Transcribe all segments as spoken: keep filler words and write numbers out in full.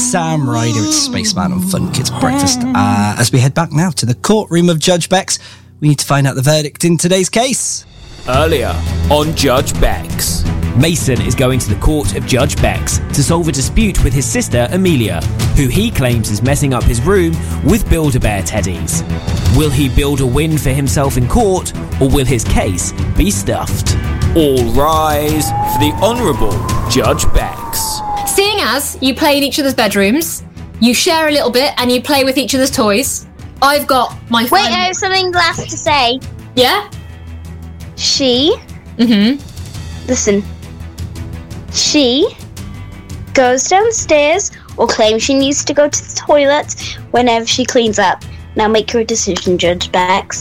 Sam Ryder. It's Spaceman on Fun Kids Breakfast. Uh, as we head back now to the courtroom of Judge Bex, we need to find out the verdict in today's case. Earlier on Judge Bex. Mason is going to the court of Judge Bex to solve a dispute with his sister Amelia, who he claims is messing up his room with Build-A-Bear teddies. Will he build a win for himself in court, or will his case be stuffed? All rise for the Honourable Judge Bex. Seeing as you play in each other's bedrooms, you share a little bit and you play with each other's toys, I've got my Wait, friend... I have something last to say. Yeah? She... Mm-hmm. Listen. She goes downstairs or claims she needs to go to the toilet whenever she cleans up. Now make your decision, Judge Bex.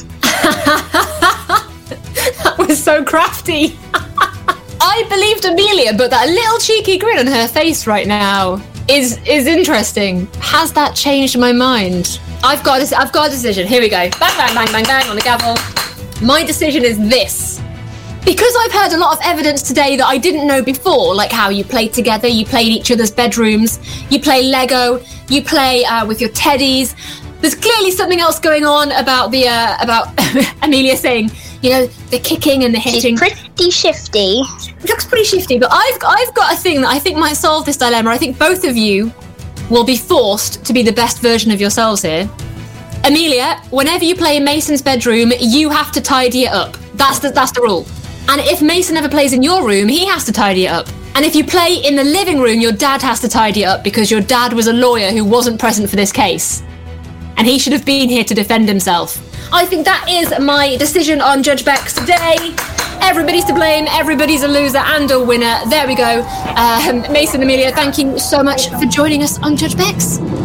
That was so crafty. I believed Amelia, but that little cheeky grin on her face right now is is interesting. Has that changed my mind? I've got a, I've got a decision. Here we go. Bang, bang, bang, bang, bang on the gavel. My decision is this. Because I've heard a lot of evidence today that I didn't know before, like how you played together, you play in each other's bedrooms, you play Lego, you play uh, with your teddies. There's clearly something else going on about the uh, about Amelia saying, you know, the kicking and the hitting. She's pretty shifty. It looks pretty shifty, but I've I've got a thing that I think might solve this dilemma. I think both of you will be forced to be the best version of yourselves here. Amelia, whenever you play in Mason's bedroom, you have to tidy it up. That's the that's the rule. And if Mason ever plays in your room, he has to tidy it up. And if you play in the living room, your dad has to tidy it up because your dad was a lawyer who wasn't present for this case. And he should have been here to defend himself. I think that is my decision on Judge Bex today. Everybody's to blame, everybody's a loser and a winner. There we go. Um, Mason, Amelia, thank you so much for joining us on Judge Bex.